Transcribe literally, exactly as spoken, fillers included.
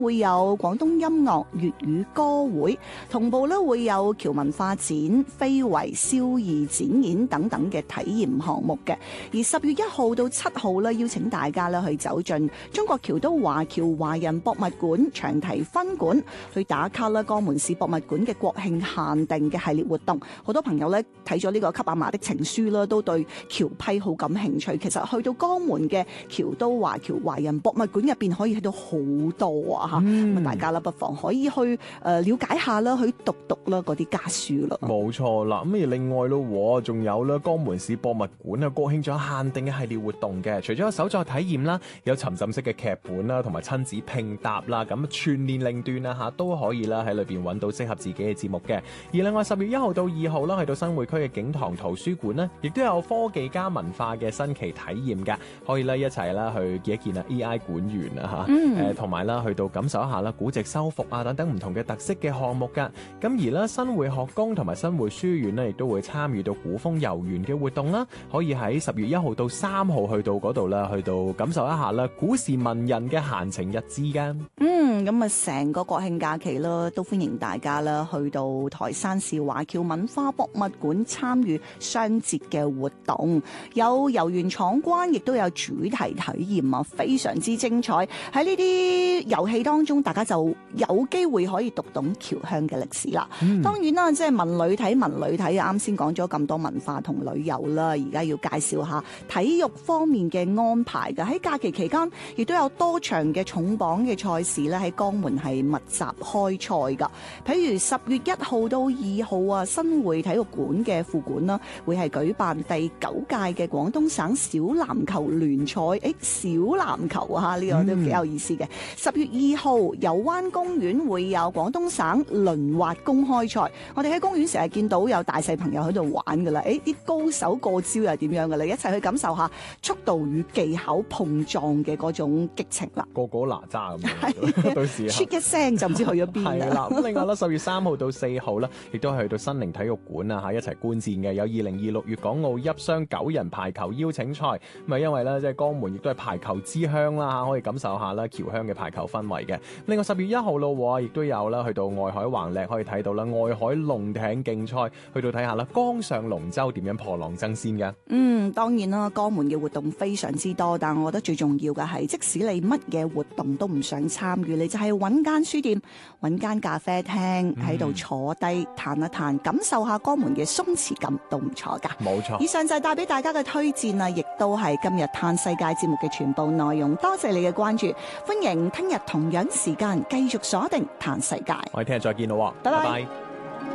會有廣東音樂粵語歌會，同步咧會有僑文化展、非遺燒意展演等等嘅體驗項目嘅。而十月一號到七號咧，邀請大家咧去走進中國僑都華僑華人博物館長堤分館，去打卡啦江門市博物館嘅國慶限定嘅系列活動。好多朋友咧睇咗呢個《給阿嫲的情書》啦，都對僑批好感興趣。其實去到江門嘅僑都華僑華人博物館入邊，可以睇到好多啊！咁、嗯、大家啦，不妨可以去誒、呃、了解下啦，去讀讀啦嗰啲家書啦。冇錯啦，咁而另外咯，仲有咧江門市博物館啊，國慶仲有限定嘅系列活動嘅，除咗有手作體驗啦，有沉浸式嘅劇本啦，同埋親子拼搭啦，咁全年齡段啊嚇都可以啦喺裏邊揾到適合自己嘅節目嘅。而另外十月一號到二號啦，去到新會區嘅景堂圖書館呢，亦都有科技加文化嘅新奇體驗㗎，可以咧一齊啦去見一見啊 A I 館員啊嚇，誒同埋啦去到感受一下啦古籍修復啊等等唔同嘅特色嘅項目㗎。咁而咧新會學宮同埋新會書院呢，亦都會參與到古風遊園嘅活動啦，可以喺十月一號到三號去到嗰度啦，去到感受一下啦古時文人嘅閒情逸致㗎。 嗯，咁啊成個國慶假期啦，都歡迎大家啦去到台山市華僑文化博物館參與雙節嘅活動，有遊園闖關，亦都有主題體驗啊，非常之精彩。喺呢啲遊戲當中，大家就有機會可以讀懂僑鄉嘅歷史啦。嗯、當然啦，即係文旅睇文旅睇，啱先講咗咁多文化同旅遊啦，而家要介紹下體育方面嘅安排㗎。喺假期期間，亦都有多場嘅重磅嘅賽事咧喺江門係密集開賽㗎。譬如十月一號到二號啊，新會體育館嘅副館啦，會係舉辦第九屆嘅廣東省小籃球聯賽。誒，小籃球啊，呢、這個都幾有意思嘅。十、嗯、月二號，油灣公園會有廣東省輪滑公開賽。我哋喺公園成日見到有大細朋友喺度玩噶啦。誒，啲高手過招又點樣噶啦？一齊去感受下速度與技巧碰撞嘅嗰種激情啦。 個個哪吒咁樣，到時啜一聲就唔知去咗邊啦。係啦， 咁另外咧，十月三號到四號咧，亦都係去到新寧體育館啊，吓一齊觀戰嘅。有二零二六粵港澳泣雙九人排球邀請賽。咁啊，因為咧即係江門亦都係排球之鄉啦，吓可以感受下啦僑鄉嘅排球氛圍嘅。另外十月一號咯，亦都有啦，去到外海橫瀝可以睇到啦，外海龍艇競賽，去到睇下啦，江上龍舟點樣破浪爭先嘅。 嗯，當然啦，江門嘅活動非常之多，但我覺得最重要嘅係，即使你乜嘢活動都唔想參與，你就係揾間書店、揾間咖啡廳喺度坐低嘆一嘆，感受下江門嘅鬆弛感都唔錯噶。 冇錯。以上就係帶俾大家嘅推薦啊，亦都係今日嘆世界節目嘅全部內容。多謝你嘅關注，歡迎聽日同樣時間繼續鎖定嘆世界。 我哋聽日再見咯， 拜拜。 拜拜。